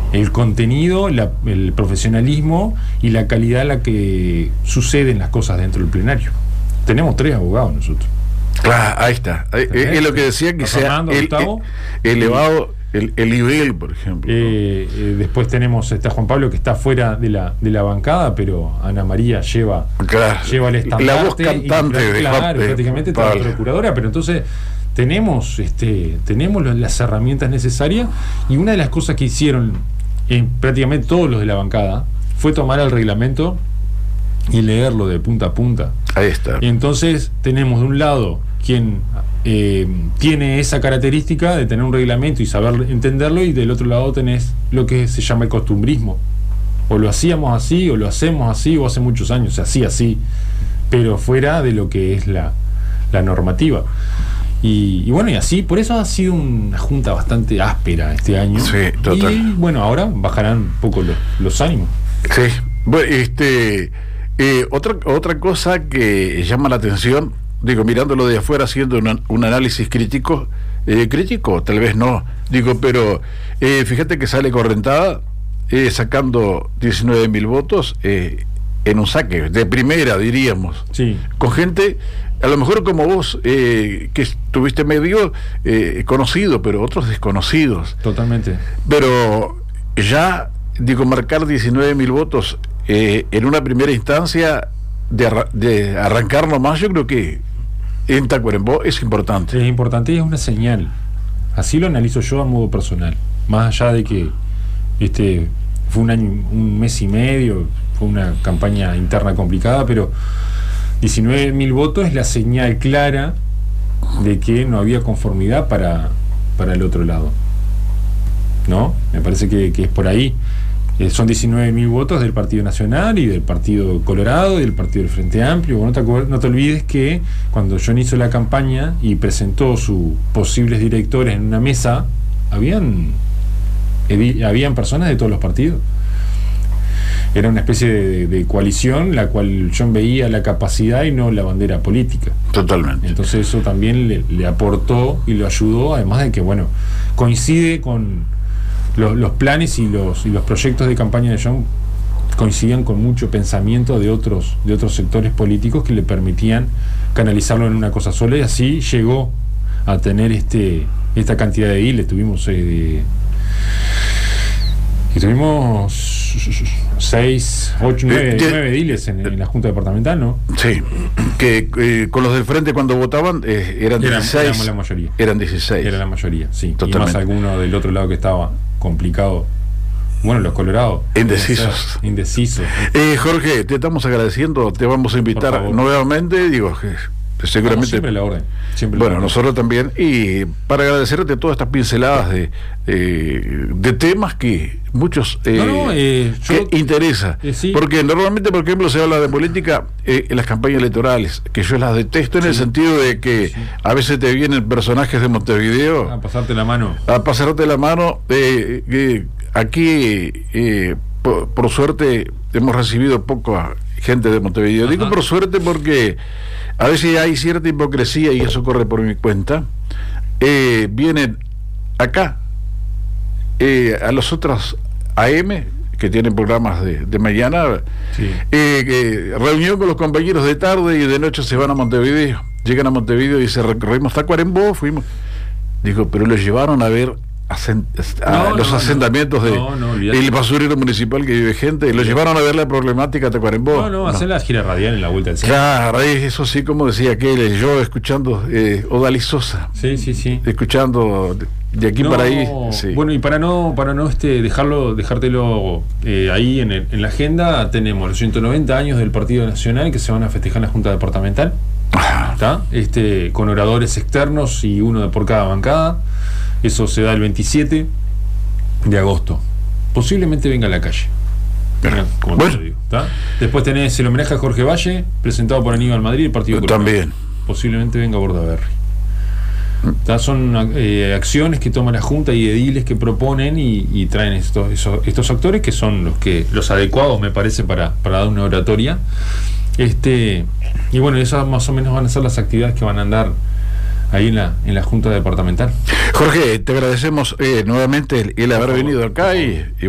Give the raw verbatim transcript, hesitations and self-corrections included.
el contenido, la, el profesionalismo y la calidad en la que suceden las cosas dentro del plenario. Tenemos tres abogados nosotros. Claro, ahí está. Es, es lo que decía, que sea Fernando, el, Gustavo, el, elevado el, el nivel, por ejemplo. Eh, eh, después tenemos está Juan Pablo, que está fuera de la de la bancada, pero Ana María lleva, claro, lleva el estandarte. La voz cantante y, de claro, de, prácticamente de, está la procuradora, pero entonces tenemos, este, tenemos las herramientas necesarias, y una de las cosas que hicieron en prácticamente todos los de la bancada fue tomar el reglamento y leerlo de punta a punta. Ahí está. Y entonces tenemos de un lado quien eh, tiene esa característica de tener un reglamento y saber entenderlo, y del otro lado tenés lo que se llama el costumbrismo. O lo hacíamos así, o lo hacemos así, o hace muchos años se hacía así, pero fuera de lo que es la, la normativa. Y, y bueno, y así, por eso ha sido una junta bastante áspera este año. Sí, total. Y bueno, ahora bajarán un poco los, los ánimos. Sí, bueno, este, eh, otra, otra cosa que llama la atención, digo, mirándolo de afuera, haciendo una, un análisis crítico, eh, crítico, tal vez no, digo, pero eh, fíjate que sale Correntada eh, sacando diecinueve mil votos eh, en un saque, de primera, diríamos, sí, con gente, a lo mejor como vos, eh, que estuviste medio eh, conocido, pero otros desconocidos. Totalmente. Pero ya, digo, marcar diecinueve mil votos eh, en una primera instancia, de, arra de arrancar nomás, yo creo que en Tacuarembó es importante. Es importante y es una señal. Así lo analizo yo a modo personal. Más allá de que este fue un año, un mes y medio, fue una campaña interna complicada, pero diecinueve mil votos es la señal clara de que no había conformidad para, para el otro lado, ¿no? Me parece que, que es por ahí. Eh, son diecinueve mil votos del Partido Nacional y del Partido Colorado y del Partido del Frente Amplio. Bueno, no, te, no te olvides que cuando John hizo la campaña y presentó sus posibles directores en una mesa, habían, edi, habían personas de todos los partidos. Era una especie de, de coalición, la cual John veía la capacidad y no la bandera política. Totalmente. Entonces eso también le, le aportó y lo ayudó, además de que, bueno, coincide con los, los planes y los, y los proyectos de campaña de John, coincidían con mucho pensamiento de otros, de otros sectores políticos que le permitían canalizarlo en una cosa sola, y así llegó a tener este esta cantidad de ediles. Tuvimos... Eh, Y tuvimos seis, ocho, nueve, eh, nueve ediles en, en la Junta Departamental, ¿no? Sí, que eh, con los del frente cuando votaban eh, eran dieciséis. Éramos la mayoría. Eran dieciséis. Era la mayoría, sí. Totalmente. Y más alguno del otro lado que estaba complicado. Bueno, los colorados. Indecisos. Indecisos. Eh, Jorge, te estamos agradeciendo, te vamos a invitar nuevamente, digo, seguramente. Vamos siempre la orden. Siempre bueno, la orden. Nosotros también, y para agradecerte todas estas pinceladas de, eh, de temas que muchos eh, no, no, eh, yo, que interesa, eh, sí. Porque normalmente, por ejemplo, se habla de política eh, en las campañas electorales, que yo las detesto en sí. el sentido de que sí. a veces te vienen personajes de Montevideo a pasarte la mano, a pasarte la mano. Eh, eh, aquí, eh, por, por suerte, hemos recibido poca gente de Montevideo. Ajá. Digo por suerte porque a veces hay cierta hipocresía, y eso corre por mi cuenta. Eh, vienen acá eh, a los otros A M que tienen programas de, de mañana, sí. eh, eh, reunión con los compañeros de tarde, y de noche se van a Montevideo. Llegan a Montevideo y se recorrimos Tacuarembó, fuimos. Digo, pero los llevaron a ver Asent, a no, los no, asentamientos no, de no, no, el basurero municipal que vive gente, los llevaron a ver la problemática de Tacuarembó. No, no, hacer la gira radial en la vuelta del centro. Claro, eso sí, como decía aquel, yo escuchando eh, Odalí Sosa. Sí, sí, sí. Escuchando de, de aquí no, para ahí. Sí. Bueno, y para no, para no este, dejarlo, dejártelo eh, ahí en, el, en la agenda, tenemos los ciento noventa años del Partido Nacional que se van a festejar en la Junta Departamental. ¿Está? Este, con oradores externos y uno de por cada bancada. Eso se da el veintisiete de agosto. Posiblemente venga a la calle. Venga, como bueno. te digo, ¿está? Después tenés el homenaje a Jorge Valle, presentado por Aníbal Madrid, el Partido Colorado. También. Posiblemente venga a Bordaberry. ¿Está? Son eh, acciones que toma la Junta y ediles que proponen y, y traen estos, esos, estos actores que son los que los adecuados, me parece, para, para dar una oratoria. Este, y bueno, esas más o menos van a ser las actividades que van a andar ahí en la, en la Junta Departamental. Jorge, te agradecemos eh, nuevamente el, el haber venido acá y, y